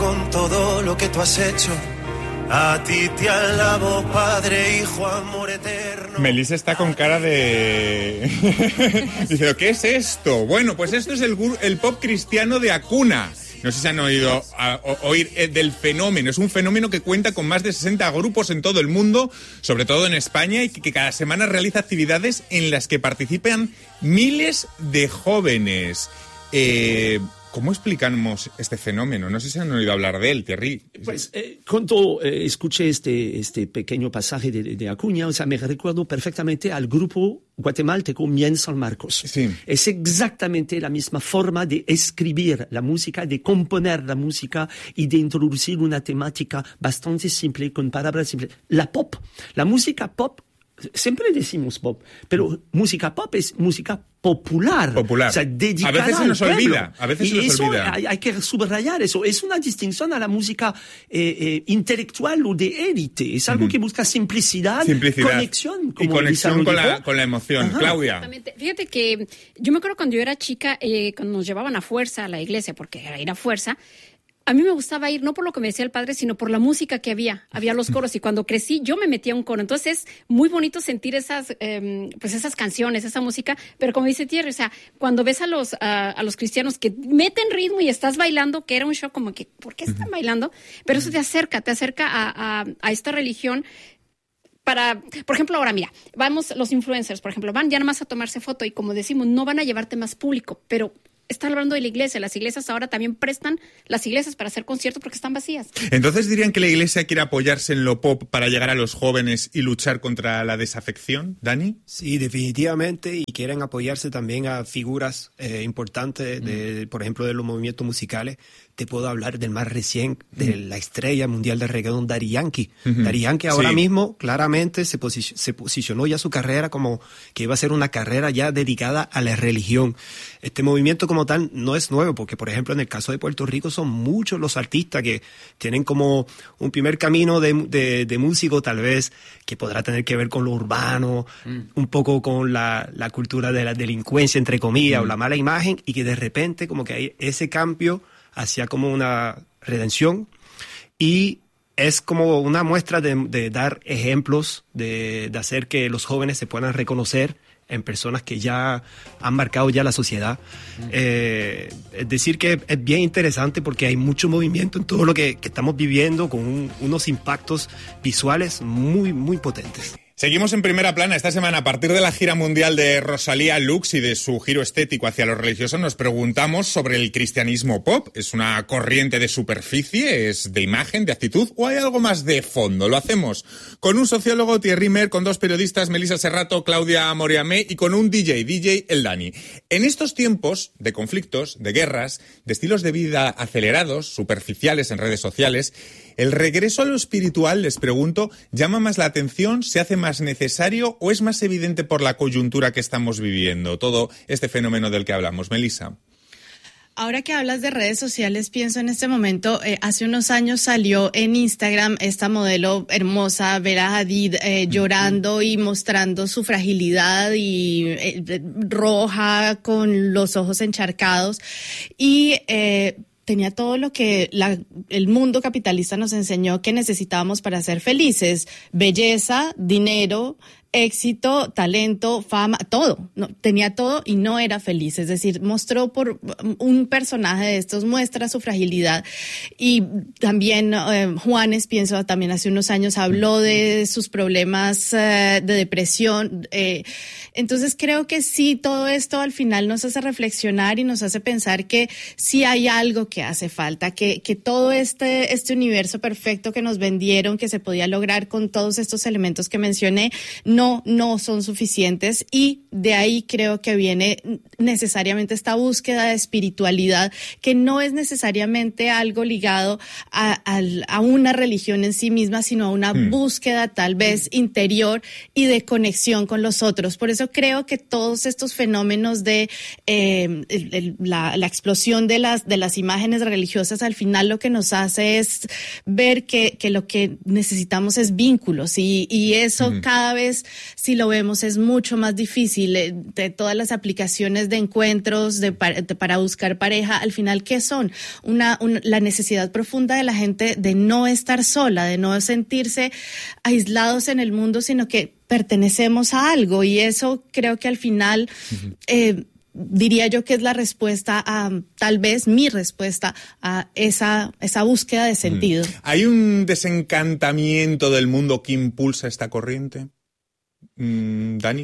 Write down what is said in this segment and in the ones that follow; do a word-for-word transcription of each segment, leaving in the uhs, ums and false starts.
con todo lo que tú has hecho. A ti te alabo, Padre, Hijo, amor eterno. Melissa está con cara de... Dice, ¿qué es esto? Bueno, pues esto es el, el pop cristiano de Acuna. No sé si han oído a, a, oír del fenómeno. Es un fenómeno que cuenta con más de sesenta grupos en todo el mundo, sobre todo en España, y que, que cada semana realiza actividades en las que participan miles de jóvenes. Eh... ¿Cómo explicamos este fenómeno? No sé si han oído hablar de él, Thierry. Pues eh, cuando eh, escuché este, este pequeño pasaje de, de Acuña, o sea, me recuerdo perfectamente al grupo guatemalteco Mien San Marcos. Sí. Es exactamente la misma forma de escribir la música, de componer la música y de introducir una temática bastante simple, con palabras simples. La pop, la música pop, siempre decimos pop, pero música pop es música popular. Popular. O sea, dedicada a veces se nos al pueblo. olvida. A veces y se nos eso olvida. Hay, hay que subrayar eso. Es una distinción a la música eh, eh, intelectual o de élite. Es algo uh-huh. que busca simplicidad, simplicidad. conexión. Como y conexión con la, dijo. con la emoción. Ajá. Claudia. Exactamente. Fíjate que yo me acuerdo cuando yo era chica, eh, cuando nos llevaban a fuerza a la iglesia, porque era ir a fuerza, a mí me gustaba ir, no por lo que me decía el padre, sino por la música que había. Había los coros y cuando crecí yo me metía a un coro. Entonces es muy bonito sentir esas, eh, pues esas canciones, esa música. Pero como dice Thierry, o sea, cuando ves a los, a, a los cristianos que meten ritmo y estás bailando, que era un shock como que, ¿por qué están bailando? Pero eso te acerca, te acerca a, a, a esta religión. Para, por ejemplo, ahora mira, vamos, los influencers, por ejemplo, van ya nada más a tomarse foto y como decimos, no van a llevarte más público, pero... Están hablando de la iglesia. Las iglesias ahora también prestan las iglesias para hacer conciertos porque están vacías. Entonces, ¿dirían que la iglesia quiere apoyarse en lo pop para llegar a los jóvenes y luchar contra la desafección? ¿Dani? Sí, definitivamente. Y quieren apoyarse también a figuras eh, importantes, de, mm. por ejemplo, de los movimientos musicales. Te puedo hablar del más reciente, de la estrella mundial de reggaetón, Daddy Yankee. Uh-huh. Daddy Yankee ahora sí. mismo claramente se, posi- se posicionó ya su carrera como que iba a ser una carrera ya dedicada a la religión. Este movimiento como tal no es nuevo, porque por ejemplo en el caso de Puerto Rico son muchos los artistas que tienen como un primer camino de, de, de músico tal vez que podrá tener que ver con lo urbano, mm. un poco con la, la cultura de la delincuencia entre comillas mm. o la mala imagen, y que de repente como que hay ese cambio hacia como una redención, y es como una muestra de, de dar ejemplos, de, de hacer que los jóvenes se puedan reconocer en personas que ya han marcado ya la sociedad. Mm. Eh, es decir que es bien interesante porque hay mucho movimiento en todo lo que, que estamos viviendo, con un, unos impactos visuales muy, muy potentes. Seguimos en primera plana. Esta semana, a partir de la gira mundial de Rosalía Lux y de su giro estético hacia lo religioso, nos preguntamos sobre el cristianismo pop. ¿Es una corriente de superficie? ¿Es de imagen, de actitud? ¿O hay algo más de fondo? Lo hacemos con un sociólogo, Thierry Mer, con dos periodistas, Melissa Serrato, Claudia Moriamé, y con un D J, D J El Dani. En estos tiempos de conflictos, de guerras, de estilos de vida acelerados, superficiales en redes sociales, ¿el regreso a lo espiritual, les pregunto, llama más la atención, se hace más necesario o es más evidente por la coyuntura que estamos viviendo, todo este fenómeno del que hablamos? Melissa. Ahora que hablas de redes sociales, pienso en este momento, eh, hace unos años salió en Instagram esta modelo hermosa, Bella Hadid, eh, llorando y mostrando su fragilidad y eh, roja con los ojos encharcados, y eh, tenía todo lo que la, el mundo capitalista nos enseñó que necesitábamos para ser felices: belleza, dinero, éxito, talento, fama, todo. No, tenía todo y no era feliz. Es decir, mostró por un personaje de estos, muestra su fragilidad. Y también eh, Juanes, pienso, también hace unos años habló de sus problemas eh, de depresión. Eh, entonces creo que sí, todo esto al final nos hace reflexionar y nos hace pensar que sí hay algo que hace falta, que, que todo este, este universo perfecto que nos vendieron, que se podía lograr con todos estos elementos que mencioné, no No, no son suficientes, y de ahí creo que viene necesariamente esta búsqueda de espiritualidad, que no es necesariamente algo ligado a, a, a una religión en sí misma, sino a una mm. búsqueda tal vez interior y de conexión con los otros. Por eso creo que todos estos fenómenos de eh, el, el, la, la explosión de las, de las imágenes religiosas al final lo que nos hace es ver que, que lo que necesitamos es vínculos, y, y eso mm. cada vez si lo vemos, es mucho más difícil. De todas las aplicaciones de encuentros, de, de para buscar pareja, al final, ¿qué son? Una, un, la necesidad profunda de la gente de no estar sola, de no sentirse aislados en el mundo, sino que pertenecemos a algo, y eso creo que al final uh-huh. eh, diría yo que es la respuesta a, tal vez mi respuesta a esa, esa búsqueda de sentido. Mm. ¿Hay un desencantamiento del mundo que impulsa esta corriente? Mm, Dani.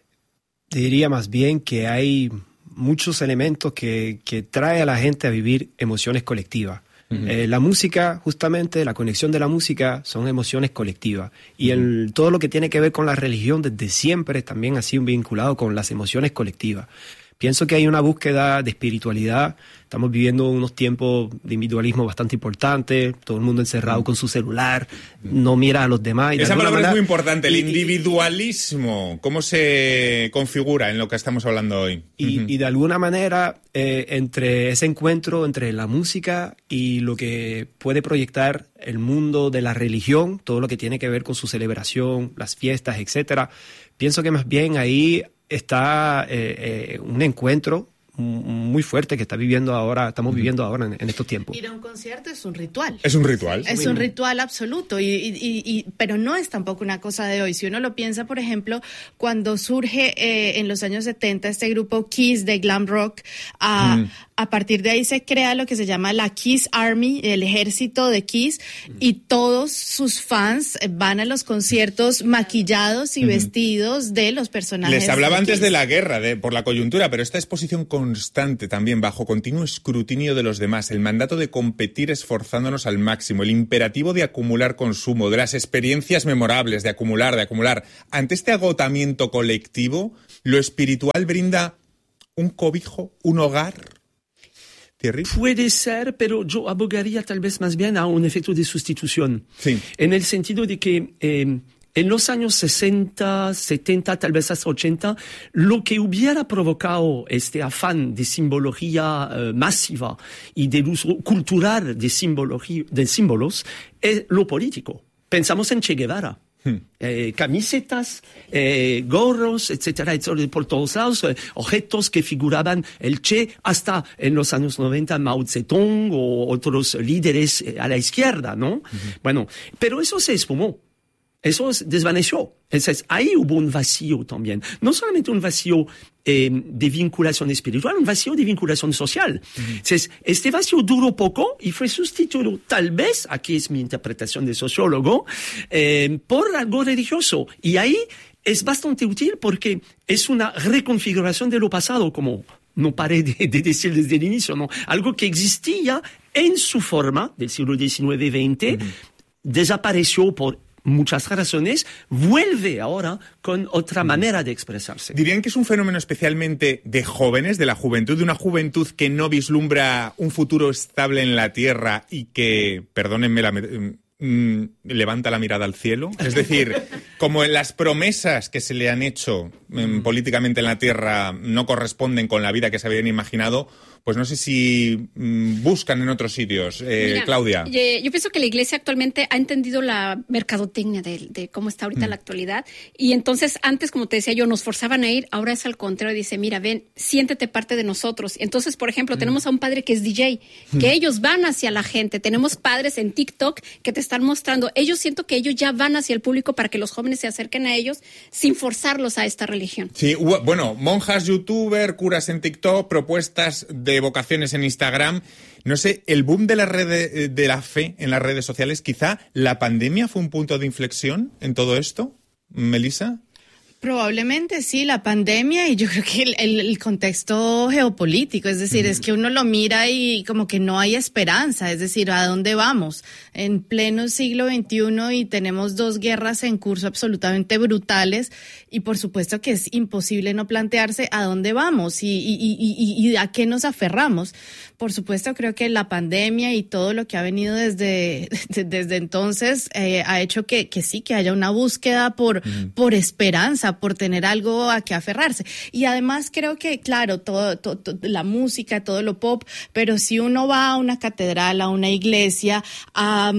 Diría más bien que hay muchos elementos que, que trae a la gente a vivir emociones colectivas. Uh-huh. Eh, la música, justamente, la conexión de la música son emociones colectivas. Y uh-huh. el, todo lo que tiene que ver con la religión desde siempre también ha sido vinculado con las emociones colectivas. Pienso que hay una búsqueda de espiritualidad. Estamos viviendo unos tiempos de individualismo bastante importantes, todo el mundo encerrado con su celular, no mira a los demás. Y esa palabra manera, es muy importante, el y, individualismo. ¿Cómo se configura en lo que estamos hablando hoy? Y, uh-huh. y de alguna manera, eh, entre ese encuentro entre la música y lo que puede proyectar el mundo de la religión, todo lo que tiene que ver con su celebración, las fiestas, etcétera, pienso que más bien ahí está eh, eh, un encuentro muy fuerte que está viviendo ahora, estamos viviendo ahora en, en estos tiempos. Ir a un concierto es un ritual. Es un ritual. Es un ritual absoluto, y, y, y, pero no es tampoco una cosa de hoy. Si uno lo piensa, por ejemplo, cuando surge eh, en los años setenta este grupo Kiss de glam rock, a, mm. a partir de ahí se crea lo que se llama la Kiss Army, el ejército de Kiss, mm. y todos sus fans van a los conciertos maquillados y mm. vestidos de los personajes. Les hablaba de antes Kiss. de la guerra, de, por la coyuntura, pero esta exposición constante también, bajo continuo escrutinio de los demás, el mandato de competir esforzándonos al máximo, el imperativo de acumular consumo, de las experiencias memorables, de acumular, de acumular. Ante este agotamiento colectivo, ¿lo espiritual brinda un cobijo, un hogar? ¿Thierry? Puede ser, pero yo abogaría tal vez más bien a un efecto de sustitución. Sí. En el sentido de que eh, en los años sesenta, setenta, tal vez hasta ochenta, lo que hubiera provocado este afán de simbología eh, masiva y del uso cultural de, simbología, de símbolos es lo político. Pensamos en Che Guevara. Hmm. Eh, camisetas, eh, gorros, etcétera, etcétera, por todos lados, eh, objetos que figuraban el Che, hasta en los años noventa Mao Zedong o otros líderes eh, a la izquierda, ¿no? Uh-huh. Bueno, pero eso se esfumó. Eso se desvaneció. Entonces, ahí hubo un vacío también. No solamente un vacío eh, de vinculación espiritual, un vacío de vinculación social. Uh-huh. Entonces, este vacío duró poco y fue sustituido, tal vez, aquí es mi interpretación de sociólogo, eh, por algo religioso. Y ahí es bastante útil porque es una reconfiguración de lo pasado, como no paré de, de decir desde el inicio, ¿no? Algo que existía en su forma del siglo diecinueve veinte, uh-huh. desapareció por muchas razones, vuelve ahora con otra manera de expresarse. ¿Dirían que es un fenómeno especialmente de jóvenes, de la juventud, de una juventud que no vislumbra un futuro estable en la tierra y que, perdónenme la... Mm, levanta la mirada al cielo? Es decir, como en las promesas que se le han hecho mm, políticamente en la tierra no corresponden con la vida que se habían imaginado, pues no sé si mmm, buscan en otros sitios. Eh, Mira, Claudia. Yo, yo pienso que la Iglesia actualmente ha entendido la mercadotecnia de, de cómo está ahorita mm. la actualidad, y entonces antes, como te decía yo, nos forzaban a ir, ahora es al contrario, dice, mira, ven, siéntete parte de nosotros. Entonces, por ejemplo, mm. tenemos a un padre que es D J, que mm. ellos van hacia la gente, tenemos padres en TikTok que te están mostrando, ellos siento que ellos ya van hacia el público para que los jóvenes se acerquen a ellos sin forzarlos a esta religión. Sí, bueno, monjas, youtuber, curas en TikTok, propuestas de vocaciones en Instagram. No sé, el boom de la red de la fe en las redes sociales, quizá la pandemia fue un punto de inflexión en todo esto. ¿Melissa? Probablemente sí, la pandemia y yo creo que el, el, el contexto geopolítico, es decir, mm. es que uno lo mira y como que no hay esperanza, es decir, ¿a dónde vamos? En pleno siglo veintiuno y tenemos dos guerras en curso absolutamente brutales y por supuesto que es imposible no plantearse a dónde vamos y, y, y, y, y a qué nos aferramos. Por supuesto, creo que la pandemia y todo lo que ha venido desde, desde entonces eh, ha hecho que, que sí, que haya una búsqueda por, mm. por esperanza, por tener algo a que aferrarse. Y además creo que, claro, todo, todo, todo, la música, todo lo pop, pero si uno va a una catedral, a una iglesia, a... Um,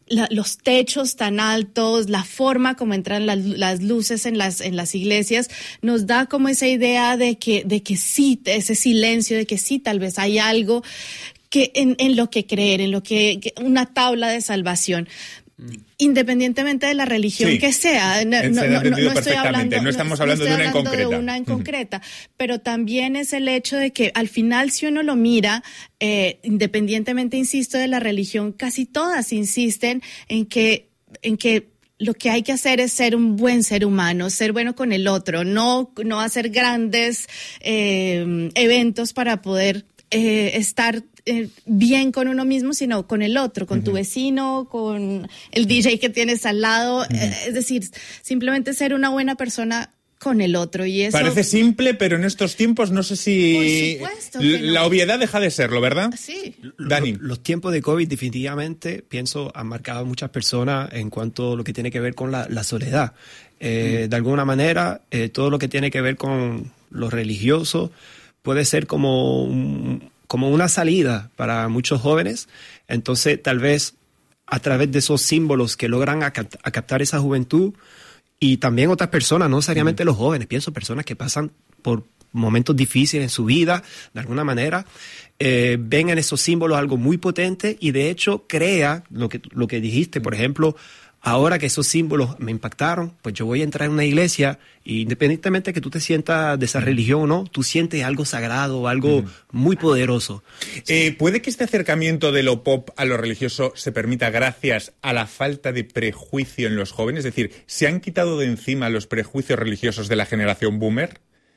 La, los techos tan altos, la forma como entran las, las luces en las en las iglesias, nos da como esa idea de que de que sí, ese silencio, de que sí, tal vez hay algo que en, en lo que creer, en lo que, que una tabla de salvación. Independientemente de la religión sí, que sea, no, no, no, no estoy hablando, no estamos hablando, no, no de, una hablando en de una en concreta, uh-huh. pero también es el hecho de que al final, si uno lo mira, eh, independientemente, insisto, de la religión, casi todas insisten en que, en que lo que hay que hacer es ser un buen ser humano, ser bueno con el otro, no, no hacer grandes eh, eventos para poder eh, estar Eh, bien con uno mismo, sino con el otro, con uh-huh. tu vecino, con el D J que tienes al lado, uh-huh. eh, es decir, simplemente ser una buena persona con el otro. Y eso parece simple, pero en estos tiempos no sé si por supuesto que la no. obviedad deja de serlo, ¿verdad? Sí. Dani. Los, los tiempos de COVID definitivamente, pienso, han marcado a muchas personas en cuanto a lo que tiene que ver con la, la soledad. Eh, mm. De alguna manera, eh, todo lo que tiene que ver con lo religioso puede ser como un como una salida para muchos jóvenes. Entonces, tal vez a través de esos símbolos que logran a, cap- a captar esa juventud, y también otras personas, no necesariamente mm. los jóvenes, pienso personas que pasan por momentos difíciles en su vida, de alguna manera, eh, ven en esos símbolos algo muy potente, y de hecho crea lo que, lo que dijiste, por ejemplo, ahora que esos símbolos me impactaron, pues yo voy a entrar en una iglesia, y independientemente de que tú te sientas de esa religión o no, tú sientes algo sagrado, algo mm. muy poderoso. Eh, ¿Puede que este acercamiento de lo pop a lo religioso se permita gracias a la falta de prejuicio en los jóvenes? Es decir, ¿se han quitado de encima los prejuicios religiosos de la generación boomer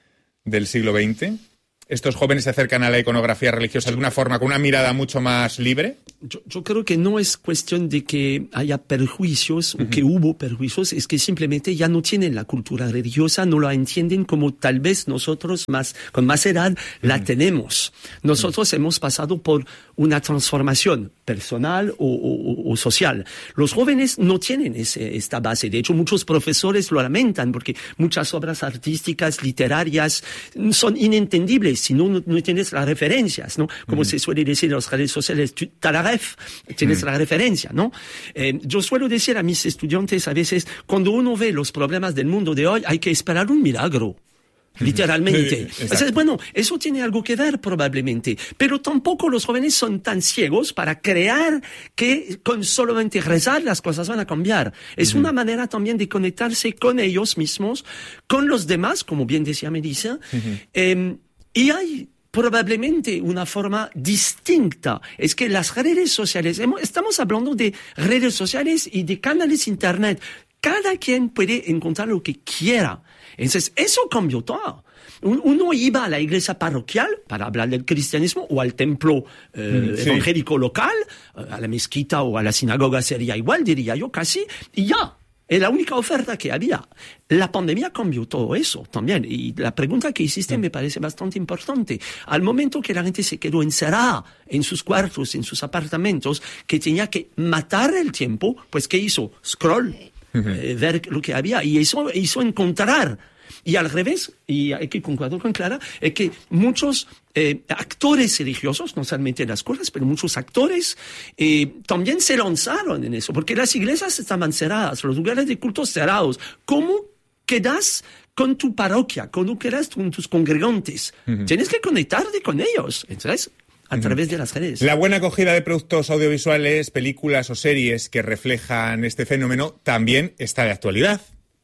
del siglo veinte? ¿Estos jóvenes se acercan a la iconografía religiosa de una forma, con una mirada mucho más libre? Yo, yo creo que no es cuestión de que haya perjuicios, uh-huh. o que hubo perjuicios, es que simplemente ya no tienen la cultura religiosa, no la entienden como tal vez nosotros más, con más edad uh-huh. la tenemos. Nosotros uh-huh. hemos pasado por una transformación personal o, o, o social. Los jóvenes no tienen ese, esta base. De hecho, muchos profesores lo lamentan porque muchas obras artísticas, literarias, son inentendibles si no, no tienes las referencias, ¿no? Como uh-huh. se suele decir en las redes sociales, tu, la ref, tienes uh-huh. la referencia, ¿no? Eh, yo suelo decir a mis estudiantes a veces, cuando uno ve los problemas del mundo de hoy, hay que esperar un milagro. Literalmente. Sí, o sea, bueno, eso tiene algo que ver probablemente, pero tampoco los jóvenes son tan ciegos para creer que con solamente rezar las cosas van a cambiar. Es uh-huh. una manera también de conectarse con ellos mismos, con los demás, como bien decía Melissa, uh-huh. eh, y hay probablemente una forma distinta. Es que las redes sociales, estamos hablando de redes sociales y de canales internet. Cada quien puede encontrar lo que quiera. Entonces, eso cambió todo. Uno iba a la iglesia parroquial para hablar del cristianismo, o al templo eh, sí. evangélico local, a la mezquita o a la sinagoga sería igual, diría yo casi, y ya. Es la única oferta que había. La pandemia cambió todo eso también. Y la pregunta que hiciste me parece bastante importante. Al momento que la gente se quedó encerrada en sus cuartos, en sus apartamentos, que tenía que matar el tiempo, pues ¿qué hizo? Scroll, uh-huh. eh, ver lo que había. Y eso hizo encontrar. Y al revés, y hay que concordar con Clara, es que muchos eh, actores religiosos, no solamente las cosas, pero muchos actores eh, también se lanzaron en eso, porque las iglesias estaban cerradas, los lugares de culto cerrados. ¿Cómo quedas con tu parroquia? ¿Cómo quedas con tus congregantes? Uh-huh. Tienes que conectarte con ellos. Entonces, a través de las redes. La buena acogida de productos audiovisuales, películas o series que reflejan este fenómeno también está de actualidad.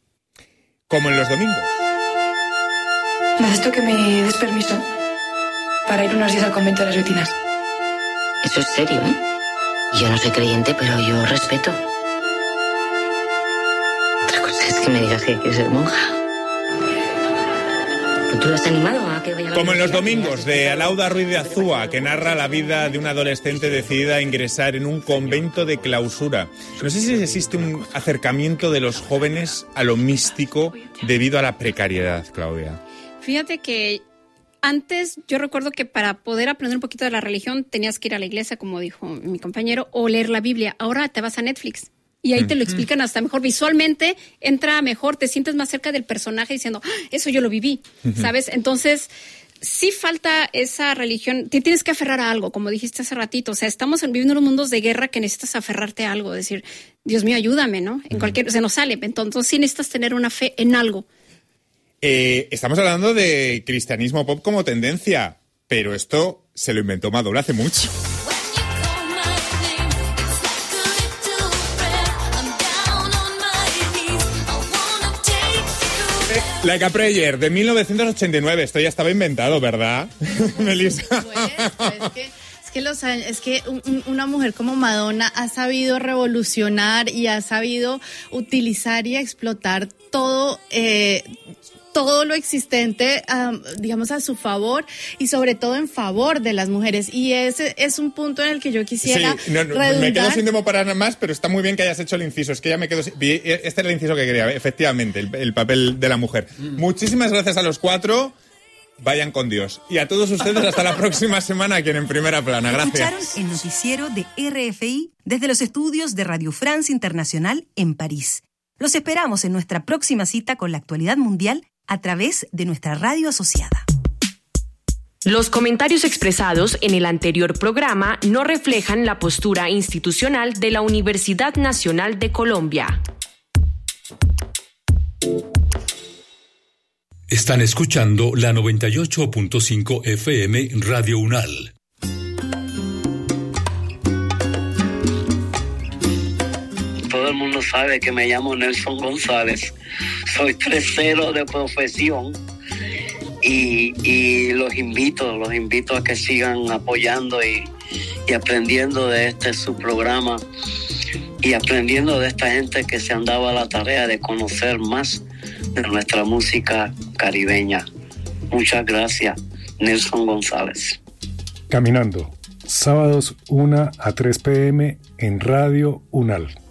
Como en los domingos. Necesito que me des permiso para ir unos días al convento de las Retinas. Eso es serio, ¿eh? Yo no soy creyente, pero yo respeto. Otra cosa es que me digas que quieres ser monja. ¿Tú lo has animado a que vaya a la Como en los domingos, de Alauda Ruiz de Azúa, que narra la vida de una adolescente decidida a ingresar en un convento de clausura. No sé si existe un acercamiento de los jóvenes a lo místico debido a la precariedad, Claudia. Fíjate que antes yo recuerdo que para poder aprender un poquito de la religión tenías que ir a la iglesia, como dijo mi compañero, o leer la Biblia. Ahora te vas a Netflix. Y ahí te lo explican hasta mejor. Visualmente entra mejor, te sientes más cerca del personaje diciendo, ¡ah, eso yo lo viví! ¿Sabes? Entonces, sí falta esa religión, te tienes que aferrar a algo, como dijiste hace ratito, o sea, estamos viviendo unos mundos de guerra que necesitas aferrarte a algo, decir, Dios mío, ayúdame, ¿no? En cualquier, se nos sale, entonces sí necesitas tener una fe en algo. Eh, estamos hablando de cristianismo pop como tendencia, pero esto se lo inventó Madonna hace mucho. Like a Prayer, de mil novecientos ochenta y nueve. Esto ya estaba inventado, ¿verdad, Melissa? Pues, es que, es que, los, es que un, una mujer como Madonna ha sabido revolucionar y ha sabido utilizar y explotar todo... Eh, todo lo existente, um, digamos, a su favor y sobre todo en favor de las mujeres. Y ese es un punto en el que yo quisiera sí, no, no, redundar. Me quedo sin tiempo para nada más, pero está muy bien que hayas hecho el inciso. Es que ya me quedo sin... Este era el inciso que quería, efectivamente, el, el papel de la mujer. Mm. Muchísimas gracias a los cuatro. Vayan con Dios. Y a todos ustedes hasta la próxima semana aquí en Primera Plana. Gracias. Escucharon el noticiero de R F I desde los estudios de Radio France Internacional en París. Los esperamos en nuestra próxima cita con la actualidad mundial a través de nuestra radio asociada. Los comentarios expresados en el anterior programa no reflejan la postura institucional de la Universidad Nacional de Colombia. Están escuchando la noventa y ocho punto cinco F M Radio UNAL. Todo el mundo sabe que me llamo Nelson González. Soy fresero de profesión y, y los invito, los invito a que sigan apoyando y, y aprendiendo de este su programa y aprendiendo de esta gente que se han dado a la tarea de conocer más de nuestra música caribeña. Muchas gracias, Nelson González. Caminando, sábados una a tres p m en Radio UNAL.